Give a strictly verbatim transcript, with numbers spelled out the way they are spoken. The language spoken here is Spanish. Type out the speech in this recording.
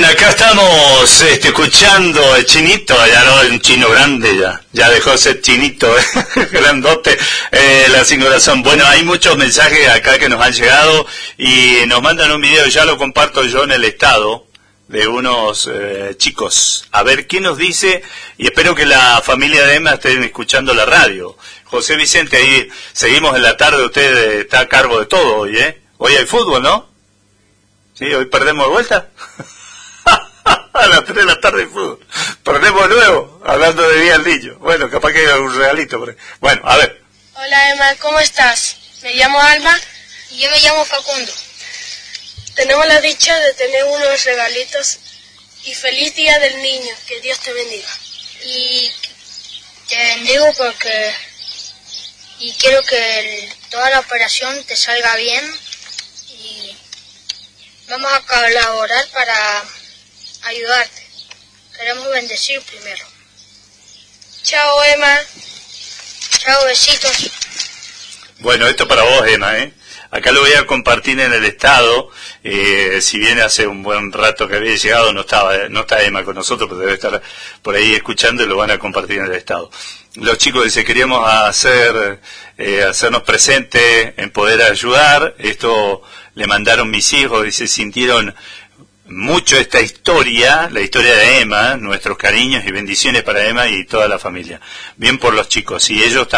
acá estamos este, escuchando el chinito, ya no un chino grande, ya ya dejó de ser chinito, grandote, eh, la sin corazón. Bueno, hay muchos mensajes acá que nos han llegado y nos mandan un video, ya lo comparto yo en el estado, de unos eh, chicos. A ver qué nos dice, y espero que la familia de Emma estén escuchando la radio. José Vicente, ahí seguimos en la tarde, usted está a cargo de todo hoy, ¿eh? Hoy hay fútbol, ¿no? Sí, hoy perdemos de vuelta. A las tres de la tarde hay fútbol. Perdemos nuevo, hablando de Día del Niño. Bueno, capaz que hay algún regalito. Pero... Bueno, a ver. Hola Emma, ¿cómo estás? Me llamo Alma y yo me llamo Facundo. Tenemos la dicha de tener unos regalitos y feliz Día del Niño, que Dios te bendiga. Y te bendigo porque y quiero que el, toda la operación te salga bien y vamos a colaborar para ayudarte. Queremos bendecir primero. Chao Emma. Chao, besitos. Bueno, esto para vos, Emma, ¿eh? Acá lo voy a compartir en el estado, eh, si bien hace un buen rato que había llegado, no estaba, no está Emma con nosotros, pero debe estar por ahí escuchando y lo van a compartir en el estado. Los chicos dicen, queríamos hacer, eh, hacernos presentes en poder ayudar, esto le mandaron mis hijos y se sintieron mucho esta historia, la historia de Emma, nuestros cariños y bendiciones para Emma y toda la familia. Bien por los chicos, y ellos también.